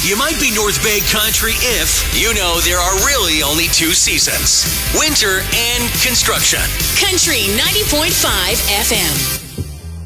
You might be North Bay country if you know there are really only two seasons: winter and construction. Country 90.5 FM.